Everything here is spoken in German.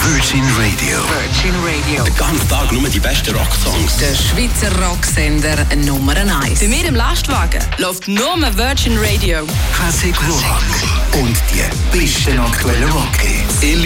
Virgin Radio. Virgin Radio. Den ganzen Tag nur die besten Rocksongs. Der Schweizer Rocksender Nummer 1. Bei mir im Lastwagen läuft nur Virgin Radio. Classic Rock. Und die besten aktuellen Rockhits.